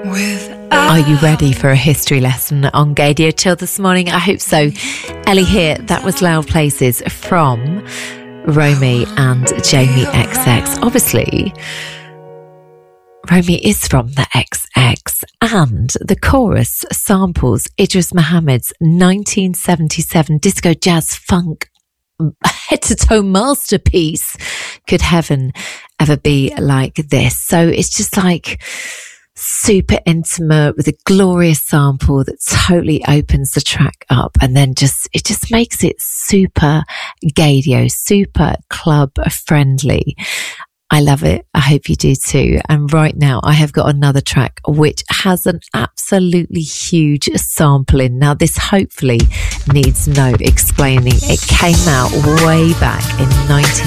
Are you ready for a history lesson on Gaydio Chill this morning? I hope so. Ellie here. That was Loud Places from Romy and Jamie XX. Obviously, Romy is from the XX, and the chorus samples Idris Muhammad's 1977 disco jazz funk head-to-toe masterpiece. Could heaven ever be like this? So it's just like super intimate with a glorious sample that totally opens the track up, and then it just makes it super Gaydio, super club friendly. I love it. I hope you do too. And right now I have got another track which has an absolutely huge sample in. Now this hopefully needs no explaining. It came out way back in